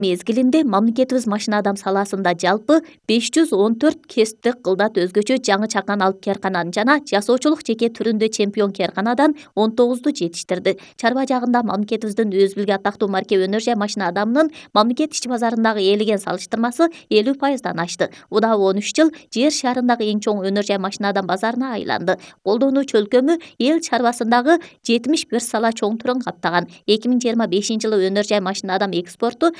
Мезгилинде мамлекетибиз машина адам саласында жалпы 514 кесиптик кылдат өзгөчө жаңы чакан алып кээркананы жана жасоочулук жеке түрүндө чемпион кээрканадан 19 жетиштирди. Чарба жагында мамлекетибиздин өз билги атактуу марке өнөр жай машина адамынын мамлекет ички базарындагы ээлеген салыштырмасы 50%дан ашты. Удагы 13 жыл жер шарындагы эң чоң өнөр жай машина адам базарына айланды. Колдонуучу өлкөмү эл чарбасындагы 71 сала чоң түрүн каптаган. 2025 жылы өнөр жай машина адам экспорту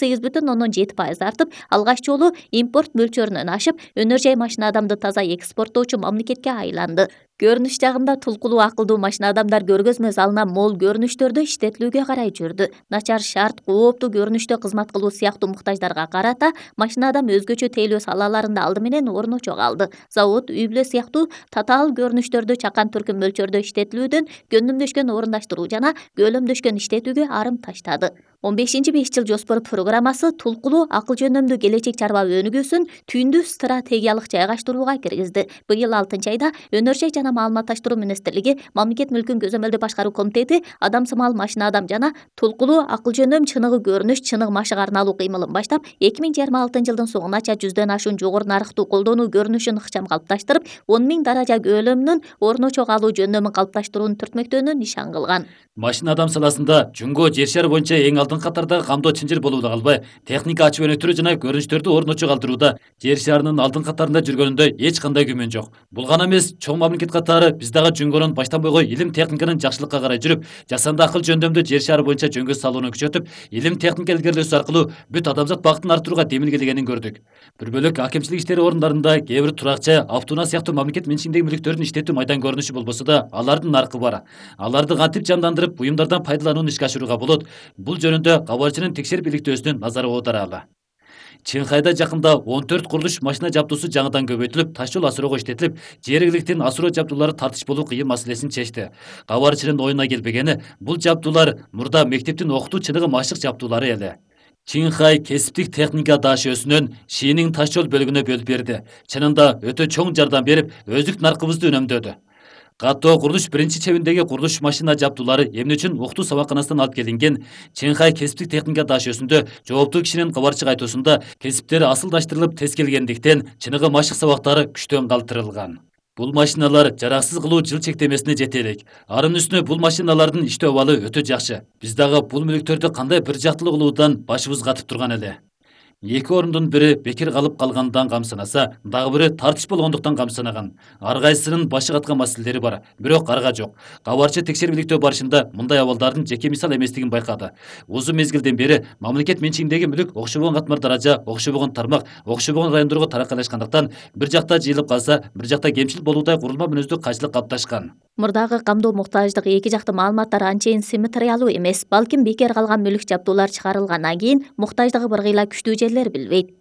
48,7% артып, алгач жолу импорт мөлчөрүнөн ашып, өнөр жай машина адамды таза экспорттоочу мамлекетке айланды. Көрүнүш жагында тулкулуу акылдуу машина адамдар көргөзмө залына мол көрүнүштөрдө иштетилүүгө карай жүрдү. Начар шарт, кооптуу көрүнүштө кызмат кылуу сыяктуу муктаждарга карата машина адам өзгөчө тейлөө салаларында алды менен орун очого алды. Завод, үй-бүлө сыяктуу татаал көрүнүштөрдө чакан түркүм мөлчөрдө иштетилүүдөн көнүмдөшкөн орундаштыруу жана көлөмдөшкөн иштетүүгө арым таштады. 15-5 жыл жоспор программасы тулкулуу акыл жөнөмдүү келечек чарба өнүгүүсүн түйүндүү стратегиялык жайгаштырууга киргизди. Быйыл 6 айда өнөр жай жана маалыматташтыруу министрлиги, мамлекет мүлкүн көзөмөлдөө башкаруу комитети адамсымал машина адам жана тулкулуу акыл жөнөм чыныгы көрүнүш чыныгы машык арналуу кыймылын баштап, 2026 жылдын соңунача 100дөн ашуун жогору нарыктуу колдонуу көрүнүшүн ыкчам калыпташтырып, 10.000 даража көлөмүнүн орун очого алуу жөндөмүн калыпташтыруунун түртмөктөөнү нишан кылган. Машина адам саласында Жунго жер шары боюнча эң алдыңкы катардагы камдоо чынжыр болууда калбай, техника ачып өнүктүрүү жана көрүнүштөрдү орун очого алдырууда жер шарынын алдыңкы катарында жүргөнүндө эч кандай күмөн жок. Бул гана эмес, чоң мамлекет катары биз дагы Жунгонун баштан бойго илим техниканын жакшылыкка карай жүрүп, жасанды акыл жөндөмдү жер шары боюнча жөнгө салууну күчөтүп, илим техника илгерилөөсү аркылуу бүт адамзат бактын арттырууга демилгелегенин көрдүк. Бир бөлөк акимчилик иштери орундарында кээ бир туракча, автоунаа сыяктуу мамлекет менчигиндеги мүлктөрдүн иштетүү майдан көрүнүшү болбосо да, алардын наркы бар. Аларды кантип жандандырып, буюмдардан пайдаланууну ишке ашырууга болот? Бул жөнүндө кабарчынын текшерип иликтөөсүнүн назары оодаралы. Чыңхайда жакында 14 курулуш машина жабдуусу жаңыдан көбөйтүлүп, таш жол асыроого иштетилип, жергиликтин асыроо жабдуулары тартыш болуу кыйын маселесин чечти. Кабарчынын оюна келбегени, бул жабдуулар мурда мектептин окутуу чыныгы машык жабдуулары эле. Чыңхай кесиптик техника ДАШ-өсүнөн Шиинин таш жол бөлүгүнө бөлүп берди. Чынында өтө чоң жардам берип, өздүк наркыбызды үнөмдөдү. Каттоо курулуш биринчи чебиндеги курулуш машина жабдуулары эмне үчүн уктуу сабакканасынан алып келинген? Чыңхай кесиптик техника ДАШ-өсүндө жооптуу кишинин кабарчык айтуусунда кесиптери асылдаштырылып тез келгендиктен чыныгы машык сабактары күчтөн калтырылган. Бул машиналар жараксыз кылуу жыл чектемесине жете элек. Арын үстүнө бул машиналардын иштөө абалы өтө жакшы. Биз дагы бул мүлктөрдү кандай бир жактылуу кылуудан башыбыз катып турган эле. Эки орундун бири бекер калып калгандан камсынаса, дагы бири тартыш болгондуктан камсынаган. Ар кайсынын башы каткан маселелери бар, бирок арга жок. Кабарчы текшерип иликтөө барышында мындай абалдардын жеке мисал эместигин байкады. Узун мезгилден бери мамлекет менчигиндеги мүлк окшобогон катмар даража, окшобогон тармак, окшобогон райондорго тараккайлашкандыктан бир жакта жыйылып калса, бир жакта кемчил болуудай курулма мүнөздүү кайчылык калыпташкан. Мурдагы камдоо муктаждык эки жакты маалыматтар анчейин симметриялуу эмес. Балким бекер калган мүлк жабдуулар чыгарылгандан кийин муктаждыгы быргыйла күчтүү жерлер билбейт.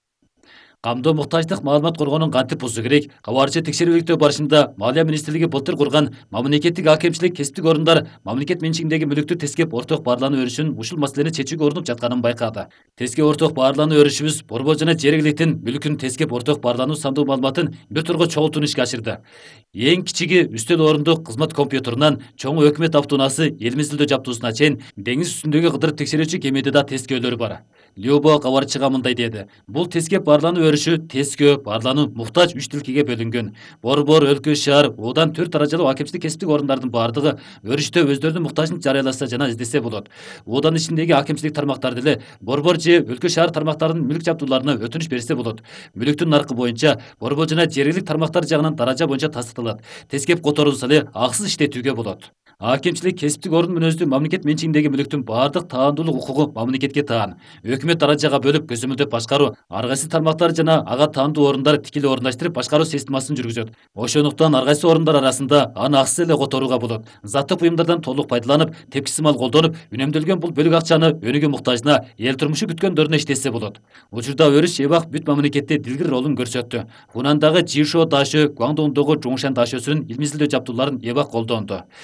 Камдоо муктаждык маалымат коргоонун кантип бузуу керек? Кабарчы текшерип иликтөө барышында Малия министрлиги былтыр курган мамлекеттик акимчилик кесиптик орундар мамлекет менчигиндеги мүлктү тескеп орток баарлануу өрүшүнүн ушул маселени чечүүгө урунуп жатканын байкады. Теске орток баарлануу өрүшүбүз борбор жана жергиликтин мүлкүн тескеп орток баарлануу сандуу маалыматын бир тургу чогултууну ишке ашырды. Эң кичиги үстөл орундук кызмат компьютерунан чоң өкмөт автоунаасы эл мизилдөө жабдуусуна чейин деңиз үстүндөгү кыдырып текшерүүчү кемеде да тескөөлөр бар. Любо кабарчыга мындай деди. Бул тескеп баарлануу өрүшү тескөө, баарлануу муктаж 3 тилкеге бөлүнгөн. Борбор, өлкө, шаар, одан 4 даражалуу акимчилик кесиптик орундардын баардыгы өрүштө өздөрүнүн муктажын жарыяласа жана издесе болот. Одан ичиндеги акимчилик тармактар деле борбор же өлкө шаар тармактарынын мүлк жабдууларына өтүнүч берсе болот. Мүлктүн наркы боюнча борбор жана жергиликтик тармактар жагынан даража боюнча тастыкталат. Тескеп которулса эле акысыз иштетүүгө болот. Акимчилик кесиптик орун мүнөздүү мамлекет менчигиндеги мүлктүн баардык таандуулук укугу мамлекетке таан. Өкмөт даражага бөлүп көзөмөлдөп башкаруу, ар кайсы тармактар жана ага таандуу орундар тикелей орундаштырып башкаруу системасын жүргүзөт. Ошондуктан ар кайсы орундар арасында аны акысыз эле которууга болот. Заттык буюмдардан толук пайдаланып, тепкисиз мал колдонуп, үнөмдөлгөн бул бөлүк акчаны өнүгүү муктажына, эл турмушу күткөндөрүнө иштетсе болот. Учурда өрүш эбак бүт мамлекетте дилгир ролун көрсөттү. Хунандагы Жишо ДАШ, Гуандоңдогу Жуңшан ДАШ-ын ил мизилдөө жабдууларын эбак колдонду. Жаңы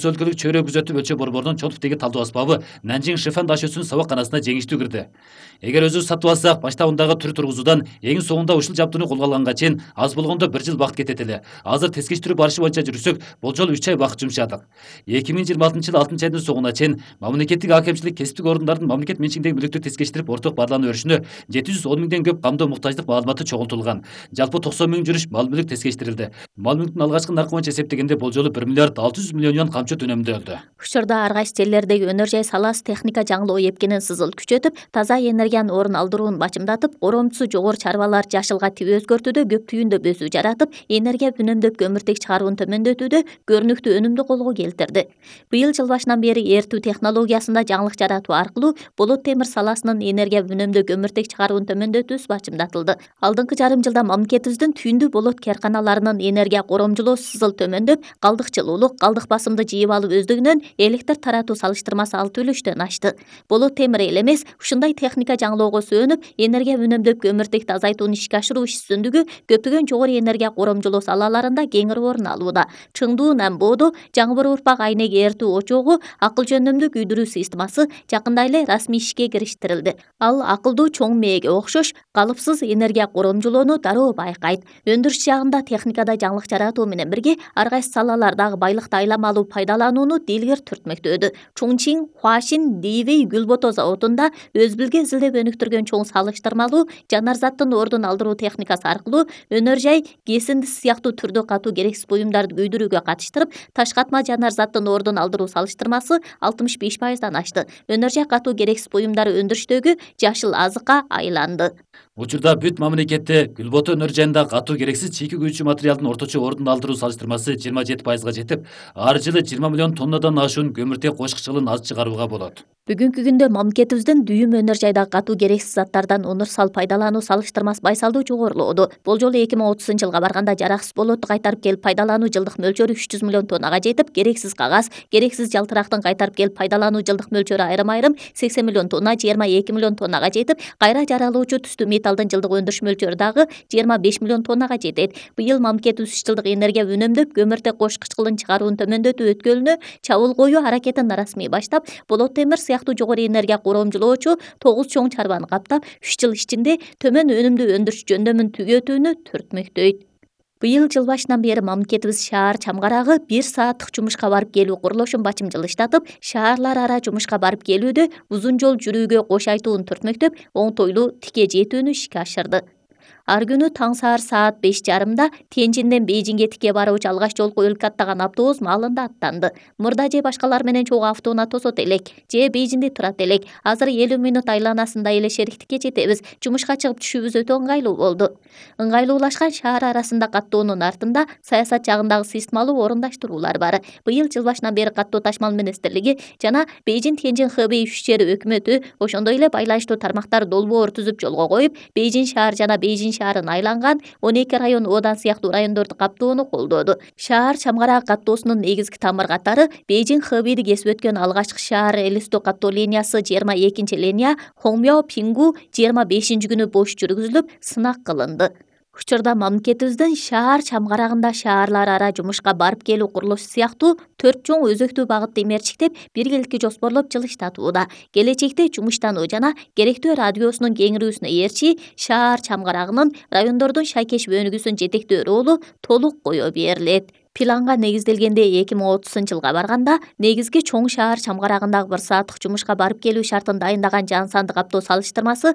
Кыргыз өлкөлүк чөйрө күзөтүү өлчөм борборунун чоң типтеги талдоо аспабы Нанжин Шифан Дашөсүнүн сабакканасына жеңиштүү кирди. Эгер өзүбүз сатып алсак, баштабындагы түр тургузуудан эң соңунда ушул жабдууну колго алганга чейин аз болгондо 1 жыл убакыт кетет эле. Азыр тескечтирүү барышы боюнча жүрсөк, болжол 3 ай убакыт жумшадык. 2026-жылы 6 айдын соңуна чейин мамлекеттик акимчилик кесиптик ордундардын мамлекет менчигиндеги мүлктү тескечтирип орток баарлануу өрүшүнө 710 миңден көп камдоо муктаждык маалыматы чогултулган. Жалпы 90 миң жүрүш мал мүлк тескечтирилди. Мал мүлктүн алгачкы наркы боюнча эсептегенде болжолу 1 миллиард 600 миллион юан камчы өнөмдөлдү. Учурда ар кайсы жерлердеги өнөр жай саласы техника жаңылоо эпкенин сызыл күчөтүп, таза энергиянын орун алдыруун бачымдатып, коромчусу жогору чарбалар жашылга тип өзгөртүүдө, көк түйүндө бөсүү жаратып, энергия үнөмдөп көмүртек чыгаруун төмөндөтүүдө көрүнүктүү өнүмдү колго келтирди. Быйыл жыл башынан бери эртүү технологиясында жаңылык жаратуу аркылуу болот темир саласынын энергия үнөмдөө көмүртек чыгаруун төмөндөтүүсү бачымдатылды. Алдыңкы жарым жылда мамлекетибиздин түйүндүү болот каарканаларынын энергия коромжулоосу сызыл төмөндөп, калдык жылуулук, калдык басымды жыйып алуу өздүгүнөн электр таратуу салыштырмасы 6,3-төн ашты. Болот темир эле эмес, ушундай техника жаңылоого сөөнүп, энергия үнөмдөп көмүртекти азайтууну ишке ашыруу иш-жүзүндөгү көптөгөн жогору энергия коромжулоо салаларында кеңири орун алууда. Чыңдуу, Намбоодо жаңы урпак айнек эртүү очогу акыл жөндөмдүү күйдүрүү системасы жакында эле расмий ишке кириштирилди. Ал акылдуу чоң мээге окшош калыпсыз энергия коромжулоону дароо байкайт. Өндүрүш жагында техникада жаңылык жаратуу менен бирге ар кайсы салалардагы байлыкты айламалуу пайдаланууну дилгер түртмөктөдү. Чунчин, Хуашин, Дивей, Гүлбото заводунда өз билге изилдеп өнүктүргөн чоң салыштырмалуу жанар заттын ордун алдыруу техникасы аркылуу өнөр жай, кесиндиси сыяктуу түрдүү катуу керексиз буюмдарды күйдүрүүгө катыштырып, таш катма жанар заттын ордун алдыруу салыштырмасы 65%дан ашты. Өнөр жай катуу керексиз буюмдары өндүрүштөгү жашыл азыкка айланды. Учурда бүт мамлекетте Гүлбото өнөр жайында катуу керексиз чийки күйүүчү материалдын орточо ордун алдыруу салыштырмасы 27%га жетип, ар жылы 20 миллион тоннадан ашуун көмүртек кошкучулун аз чыгарууга болот. Бүгүнкү күндө мамлекетибиздин дүйүм өнөр жайдагы катуу керексиз заттардан универсал пайдалануу салыштырмасы байсалдуу жогорулоодо. Болжолу 2030-жылга барганда жараксыз болотту кайтарып келип пайдалануу жылдык мөлчөрү 300 миллион тоннага жетип, керексиз кагаз, керексиз жалтырактын кайтарып келип пайдалануу жылдык мөлчөрү айрым-айрым 80 миллион тонна, 22 миллион тоннага жетип, кайра жаралуучу түстүү металлдын жылдык өндүрүш мөлчөрү дагы 25 миллион тоннага жетет. Быйыл мамлекетибиз 3 жылдык энергия үнөмдөп, көмүртек кошкучулун чыгаруун төмөндөтүү өткөлүнө чабуул коюу аракетин расмий баштап, болот темир сыяктуу жогору энергия коромжулоочу 9 чоң чарбаны каптап, 3 жыл ичинде төмөн өнүмдүү өндүрүш жөндөмүн түгөтүүнү түртмөктөйт. Быйыл жыл башынан бери мамлекетибиз шаар чамгарагы 1 сааттык жумушка барып келүү курулушун бачымжылыштатып, шаарлар ара жумушка барып келүүдө узун жол жүрүүгө кош айтууну түртмөктөп, оңтойлуу тике жетүүнү ишке ашырды. Ар күнү таң саар саат 5:30 Тяньшинден Бейжиңге тике баруучу алгач жол коюлуп аттаган автобус маалында аттанды. Мурда же башкалар менен чогуу автоунаа тосот элек, же Бейжиңде турат элек. Азыр 50 мүнөт айланасында эле шериктикке жетебиз. Жумушка чыгып түшүүбүз өтө ыңгайлуу болду. Ыңгайлуулашкан шаар арасында каттоонун артында саясат жагындагы системалуу орундаштыруулар бар. Быйыл жыл башынан бери каттоо ташмал министрлиги жана Бейжиң Тяньшин Хэбэй үч жери өкмөтү, ошондой эле байланыштуу тармактар долбоор түзүп жолго коюп, Бейжиң шаар жана Бейжиң шаарын айланган 12 район Одан сыяктуу райондорду каптоону колдоду. Шаар чамгарак каттоосунун негизги тамыр катары Бейжиң Хэбэйди кесип өткөн алгачкы шаар Элисто каттоо линиясы 22-линия Хоңмяо Пингу 25-күнү бош жүргүзүлүп, сынак кылынды. Учурда мамлекетибиздин шаар чамгарагында шаарлар ара жумушка барып келүү курулушу сыяктуу 4 чоң өзөктүү багытты эмерчиктеп, биргеликке жоспорлоп жылыштатууда. Келечекте жумуштануу жана керектүү радиусунун кеңирүүсүнө ээрчи шаар чамгарагынын райондордун шайкеш өнүгүүсүн жетектөө ролу толук кое берилет. Планга негизделгенде 2030-жылга барганда негизги чоң шаар чамгарагындагы 1 сааттык жумушка барып келүү шартын дайындаган жан санды каптоо салыштырмасы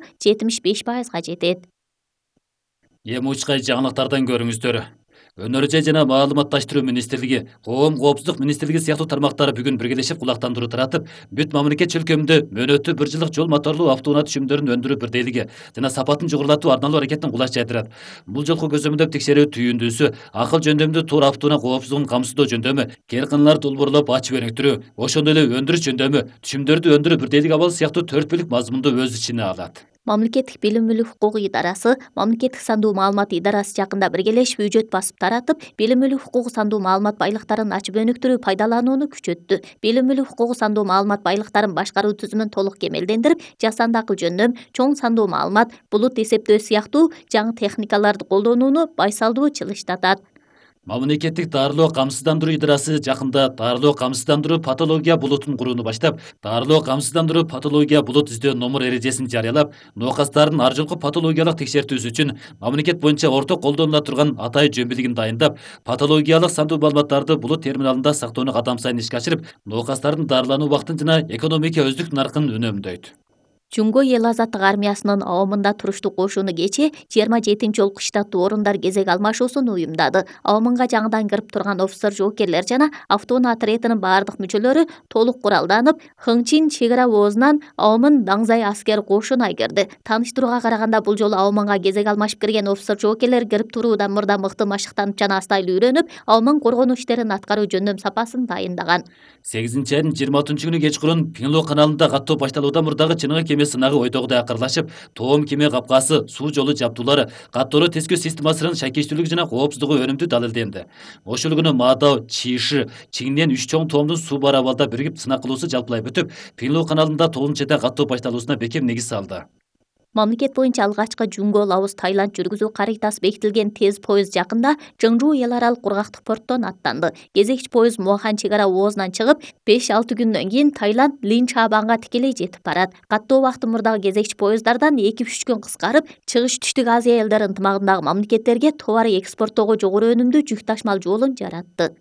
75%га жетет. Эми учкай жаңылыктардан көрүңүздөр. Өнөр жай жана маалыматташтыруу министрлиги, Коом коопсуздук министрлиги сыяктуу тармактар бүгүн биргелешип кулактандыруу таратып, бүт мамлекет чөлкөмүндө мөөнөтү 1 жылдык жол моторлуу автоунаа түшүмдөрүн өндүрүү бирдейлиги жана сапатын жогорулатуу арналуу аракеттин кулаш жайдырат. Бул жолку көзөмөлдөп текшерүү түйүндүүсү акыл жөндөмдүү тур автоунаа коопсуздугун камсыздоо жөндөмү, керканалар долбоорлоп ачып өнүктүрүү, ошондой эле өндүрүш жөндөмү, түшүмдөрдү өндүрүү бирдейлик абалы сыяктуу 4 бүлүк мазмунду өз ичине алат. Мамлекеттик билим мүлүк укугу идарасы, Мамлекеттик сандуу маалымат идарасы жакында биргелешип үжөт басып таратып, билим мүлүк укугу сандуу маалымат байлыктарын ачып өнүктүрүү пайдаланууну күчөттү. Билим мүлүк укугу сандуу маалымат байлыктарын башкаруу түзүмүн толук кемелдендирип, жасанды акыл жөндөм, чоң сандуу маалымат, булут эсептөө сыяктуу жаңы техникаларды колдонууну байсалдуу жылыштатат. Мамлекеттик дарылоо камсыздандыруу идарасы жакында дарылоо камсыздандыруу патология булутун курууну баштап, дарылоо камсыздандыруу патология булут издөө номер эрежесин жарыялап, ноокастардын ар жолку патологиялык текшертүүсү үчүн мамлекет боюнча орток колдонула турган атай жөнбилигин дайындап, патологиялык сандуу маалыматтарды булут терминалында сактоону кадам сайын ишке ашырып, ноокастардын дарылануу убактын жана экономика өздүк наркын үнөмдөйт. Жумго эл азаттык армиясынын авымында туруштук кошуну кечээ 27-жолку штаттуу орундар кезек алмашуусун уюмдады. Авымга жаңыдан кирип турган офицер жоокерлер жана автоунаа отрядынын баардык мүчөлөрү толук куралданып, Хыңчин чек ара оозунан авымын Даңзай аскер кошуна кирди. Тааныштырууга караганда бул жолу авымга кезек алмашып кирген офицер жоокерлер кирип туруудан мурда мыкты машыктанып жана астайлуу үйрөнүп, авымын коргонуу иштерин аткаруу жөндөм сапасын дайындаган. 8-айдын 26 күнү кечкурун Пинло каналында каттоо башталуудан мурдагы чыныгы кеме сынагы ойдогудай акырлашып, тоом кеме капкасы, суу жолу жабдуулары, каттору тескөө системасынын шакечтүүлүгү жана коопсуздугу өнүмдүү далилденди. Ошол күнү Мадао, Чиши, Чиңнен 3 чоң тоомдун суу бар абалда биригип сынак кылуусу жалпылай бүтүп, Пинло каналында 9-айда каттоо башталуусуна бекем негиз салды. Мамлекет боюнча алгачкы Жумго Лаос Таиланд жүргүзүү картасы бекитилген тез поезд жакында Чыңжуу эл аралык кургактык порттон аттанды. Кезекчи поезд Мухан чек ара оозунан чыгып, 5-6 күндөн кийин Таиланд Лин Чабанга тикелей жетип барат. Каттоо убакыты мурдагы кезекчи поезддардан 2-3 күн кыскарып, чыгыш Түштүк Азия элдер ынтымагындагы мамлекеттерге товар экспорттоого жогору өнүмдүү жүк ташмал жолун жаратты.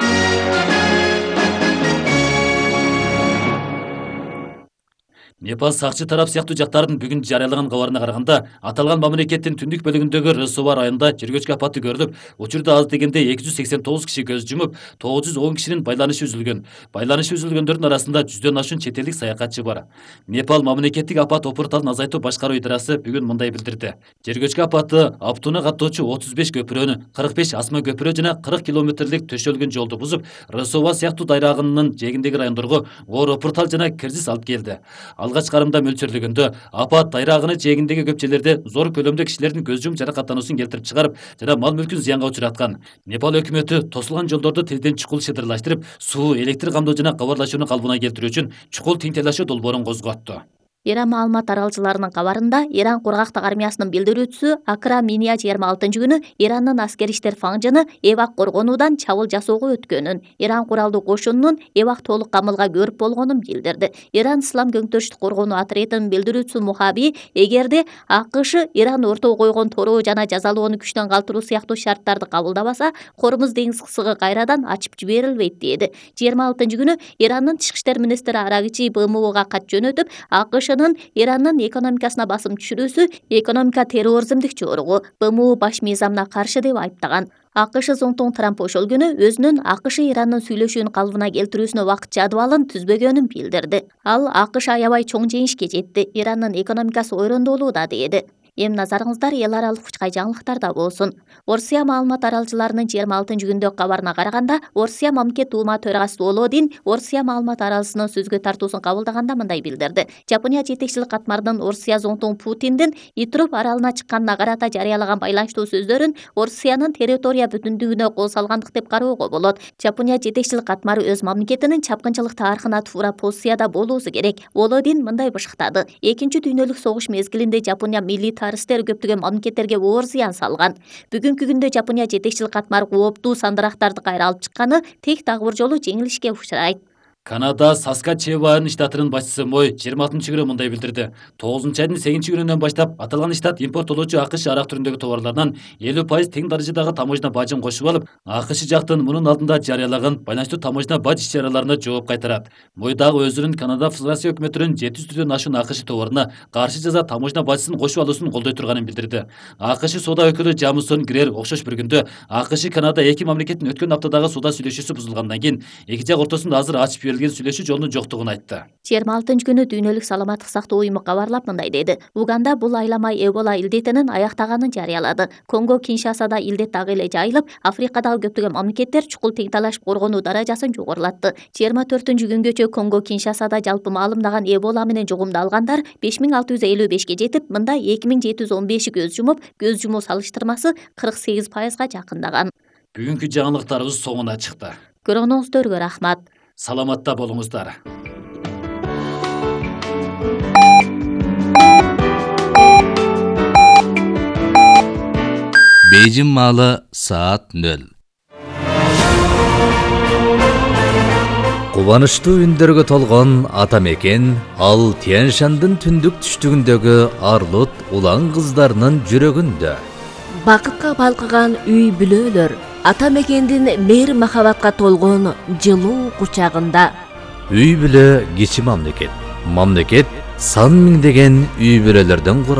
Непал сакчы тарап сыяктуу жактардын бүгүн жарыялаган кабарына караганда, аталган мамлекеттин түндүк бөлүгүндөгү Рысова районунда жүргөчкү апаты көрүлүп, учурда аз дегенде 289 киши көз жумуп, 910 кишинин байланышы үзүлгөн. Байланышы үзүлгөндөрдүн арасында 100дөн ашуун чет элдик саякатчы бар. Непал мамлекеттик апат опурталын азайтуу башкаруу идарасы бүгүн мындай билдирди. Жүргөчкү апаты Аптуна каттоочу 35 көпүрөнү, 45 асма көпүрө жана 40 километрлик төшөлгөн жолду бузуп, Рысова сыяктуу дайрагынын жээгиндеги райондорго оор опуртал жана кирзис алып келди. Алгач карымда мөлчөрлөгөндө апат дайрагыны жээгиндеги көп жерлерде зор көлөмдө кишилердин көз жумуп жаракаттануусун келтирип чыгарып, жана мал мүлкүн зыянга учураткан. Непал өкмөтү тосулган жолдорду тезден чукул шыдырлаштырып, суу, электр камдоо жана кабарлашууну калыбына келтирүү үчүн чукул тинтелашуу долбоорун козготту. Иран маалымат аралчыларынын кабарында Иран кургактык армиясынын билдирүүчүсү Акра Миния 26-күнү Ирандын аскер иштер фаңжыны Эвак коргонуудан чабуул жасоого өткөнүн, Иран куралдуу кошунунун Эвак толук камылга көрүп болгонун билдирди. Иран Ислам көңтөрүштүк коргонуу отрядынын билдирүүчүсү Мухаби, эгерде АКШ Иран ортого койгон тороо жана жазалоону күчтөн калтыруу сыяктуу шарттарды кабылдабаса, Кормуз деңиз кысыгы кайрадан ачып жиберилбейт деди. 26-күнү Ирандын тышкы иштер министри Арагичи БМУга кат жөнөтүп, АКШ Ирандын экономикасына басым түшүрүүсү экономика терроризмдик чоругу, БМУ баш мыйзамына каршы деп айыптаган. АКШ Зонтон Трамп ошол күнү өзүнүн АКШ Ирандын сүйлөшүүнү калыбына келтирүүсүнө убакыт жадыбалын түзбөгөнүн билдирди. Ал АКШ аябай чоң жеңишке жетти, Ирандын экономикасы ойрондолууда деди. Эми назарыңыздар эл аралык учкай жаңылыктарда болсун. Орусия маалымат аралчыларынын 26-күндөгү кабарына караганда, Орусия мамлекет Дума төрагасы Володин Орусия маалымат аралчысынын сөзгө тартуусун кабылдаганда мындай билдирди. Жапония жетекчилик катмарынын Орусия зонтун Путиндин Итруп аралына чыкканына карата жарыялаган байланыштуу сөздөрүн Орусиянын территория бүтүндүгүнө кол салгандык деп кароого болот. Жапония жетекчилик катмары өз мамлекетинин чапкынчылык тарыхына туура позицияда болуусу керек. Володин мындай бышыктады. Экинчи дүйнөлүк согуш мезгилинде Жапония милитаристтер көптөгөн мамлекеттерге оор зыян салган. Бүгүнкү күндө Жапония жетекчилик катмары кооптуу сандырактарды кайра алып чыкканы тек дагы бир жолу жеңилишке учурайт. Канада Саскачеван штатынын башчысы Мой 26-күнү мындай билдирди. 9-айдын 8-күнүнөн баштап аталган штат импорттолуучу АКШ арак түрүндөгү товарлардан 50% тең даражадагы таможня бажын кошуп алып, АКШ жактын мунун алдында жарыялаган байланыштуу таможня баж иш-чараларына жооп кайтарат. Мой дагы өзүнүн Канада Федерация өкмөтүнүн 700дөн ашуун АКШ товарына каршы жаза таможня бажысын кошуп алуусун колдой турганын билдирди. АКШ соода өкүлү Жамсон Грер окшош бир күндө АКШ Канада эки мамлекеттин өткөн аптадагы соода сүйлөшүүсү бузулгандан кийин эки жак ортосунда азыр ачып берилген сүйлөшүү жолунун жоктугун айтты. 26-күнү дүйнөлүк саламаттык сактоо уюму кабарлап мындай деди. Уганда бул айламай Эбола илдетинин аяктаганын жарыялады. Конго Киншасада илдет дагы эле жайылып, Африкадагы көптөгөн мамлекеттер чукул тең талашып коргонуу даражасын жогорулатты. 24-күнгөчө Конго Киншасада жалпы маалымдаган Эбола менен жугумдалгандар 5655ге жетип, мында 2715 көз жумуп, көз жумуу салыштырмасы 48%га жакындаган. Бүгүнкү жаңылыктарыбыз соңуна чыкты. Көргөнүңүздөргө рахмат. Саламатта болуңуздар. Бейжің маалы саат 0. Кубанычтуу үндөргө толгон ата мекен ал Тянь-Шандын түндүк түштүгүндөгү Арлут улан кыздарынын жүрөгүндө. Бакытка балкыган үй бүлөлөр ата мекендин мейир махабатка толгон жылуу кучагында. Үй бүлө кичи мамлекет. Мамлекет сан миңдеген үй бүлөлөрдөн